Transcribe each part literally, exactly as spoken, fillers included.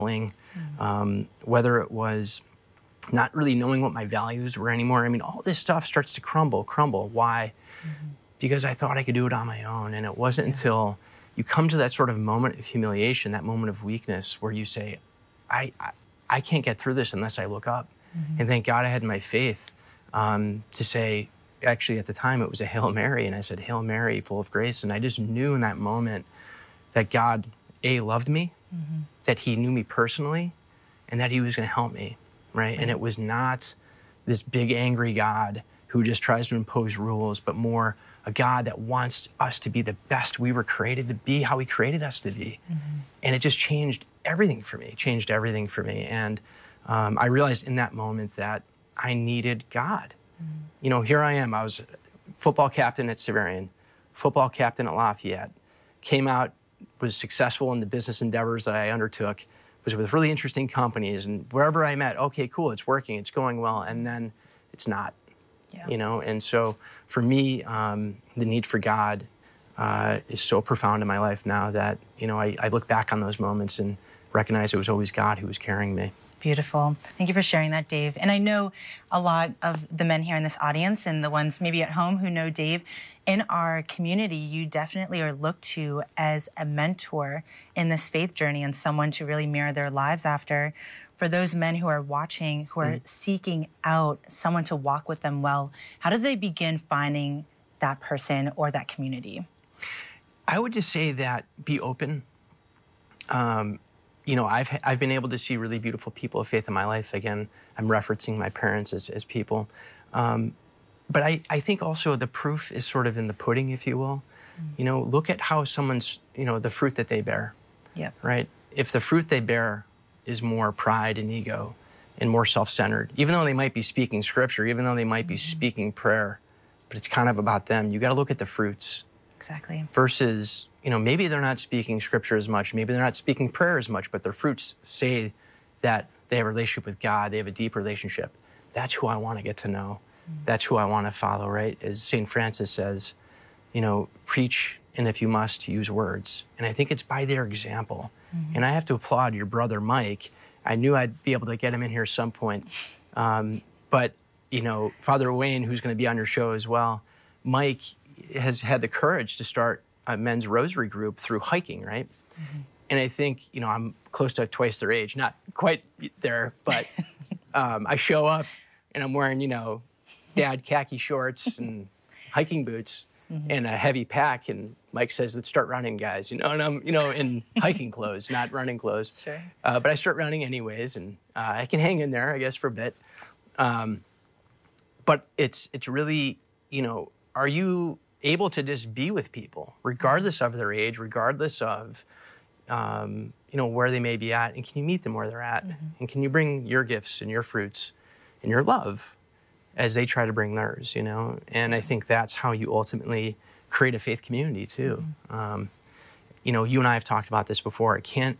um, whether it was not really knowing what my values were anymore. I mean, all this stuff starts to crumble, crumble. Why? Mm-hmm. Because I thought I could do it on my own. And it wasn't yeah. until you come to that sort of moment of humiliation, that moment of weakness, where you say, I, I, I can't get through this unless I look up. Mm-hmm. And thank God I had my faith um, to say, actually at the time it was a Hail Mary. And I said, Hail Mary, full of grace. And I just knew in that moment that God, A, loved me, mm-hmm. that he knew me personally, and that he was going to help me, right? right? And it was not this big angry God who just tries to impose rules, but more a God that wants us to be the best we were created to be, how he created us to be. Mm-hmm. And it just changed everything for me, changed everything for me. And um, I realized in that moment that I needed God. Mm-hmm. You know, here I am. I was football captain at Severian, football captain at Lafayette, came out, was successful in the business endeavors that I undertook, was with really interesting companies, and wherever I met, okay, cool, it's working, it's going well, and then it's not, yeah. you know? And so for me, um, the need for God uh, is so profound in my life now that, you know, I, I look back on those moments and recognize it was always God who was carrying me. Beautiful. Thank you for sharing that, Dave. And I know a lot of the men here in this audience and the ones maybe at home who know Dave. In our community, you definitely are looked to as a mentor in this faith journey and someone to really mirror their lives after. For those men who are watching, who are mm. seeking out someone to walk with them well, how do they begin finding that person or that community? I would just say that be open. Um, You know, I've I've been able to see really beautiful people of faith in my life. Again, I'm referencing my parents as, as people. Um, but I, I think also the proof is sort of in the pudding, if you will. Mm. You know, look at how someone's, you know, the fruit that they bear. Yep. Right? If the fruit they bear is more pride and ego and more self-centered, even though they might be speaking scripture, even though they might be mm-hmm. speaking prayer, but it's kind of about them, you got to look at the fruits. Exactly. Versus, you know, maybe they're not speaking scripture as much, maybe they're not speaking prayer as much, but their fruits say that they have a relationship with God, they have a deep relationship. That's who I want to get to know. Mm-hmm. That's who I want to follow, right? As Saint Francis says, you know, preach, and if you must, use words. And I think it's by their example. Mm-hmm. And I have to applaud your brother, Mike. I knew I'd be able to get him in here at some point. Um, but, you know, Father Wayne, who's going to be on your show as well, Mike has had the courage to start a men's rosary group through hiking, right? Mm-hmm. And I think, you know, I'm close to twice their age, not quite there, but um, I show up and I'm wearing, you know, dad khaki shorts and hiking boots mm-hmm. and a heavy pack. And Mike says, let's start running, guys, you know, and I'm, you know, in hiking clothes, not running clothes. Sure. Uh, but I start running anyways, and uh, I can hang in there, I guess, for a bit. Um, but it's it's really, you know, are you able to just be with people, regardless of their age, regardless of, um, you know, where they may be at, and can you meet them where they're at? Mm-hmm. And can you bring your gifts and your fruits and your love as they try to bring theirs, you know? And I think that's how you ultimately create a faith community, too. Mm-hmm. Um, you know, you and I have talked about this before. It can't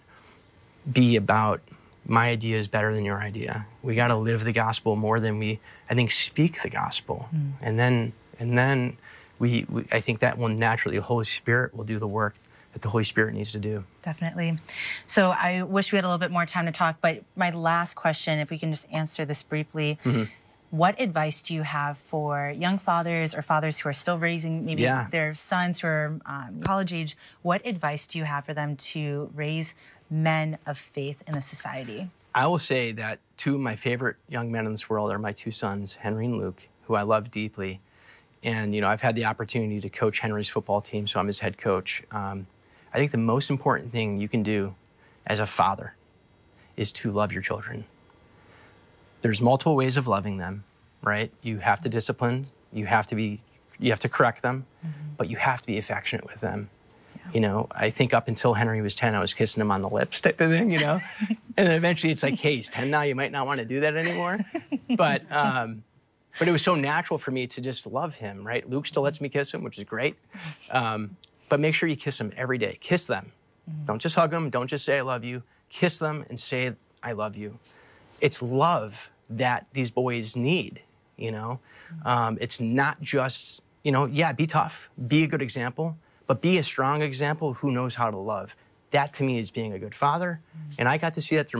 be about my idea is better than your idea. We got to live the gospel more than we, I think, speak the gospel. Mm. And then, and then we, we, I think that will naturally, the Holy Spirit will do the work that the Holy Spirit needs to do. Definitely. So I wish we had a little bit more time to talk, but my last question, if we can just answer this briefly, mm-hmm. what advice do you have for young fathers or fathers who are still raising maybe yeah. their sons who are um, college age? What advice do you have for them to raise men of faith in the society? I will say that two of my favorite young men in this world are my two sons, Henry and Luke, who I love deeply. And, you know, I've had the opportunity to coach Henry's football team, so I'm his head coach. Um, I think the most important thing you can do as a father is to love your children. There's multiple ways of loving them, right? You have to discipline, you have to be, you have to correct them, mm-hmm. but you have to be affectionate with them. Yeah. You know, I think up until Henry was ten, I was kissing him on the lips type of thing, you know? And then eventually it's like, hey, he's ten now, you might not want to do that anymore. But, um, but it was so natural for me to just love him, right? Luke still lets me kiss him, which is great. Um, but make sure you kiss them every day. Kiss them. Mm-hmm. Don't just hug them. Don't just say, I love you. Kiss them and say, I love you. It's love that these boys need, you know? Mm-hmm. Um, it's not just, you know, yeah, be tough. Be a good example. But be a strong example who knows how to love. That to me is being a good father. And I got to see that through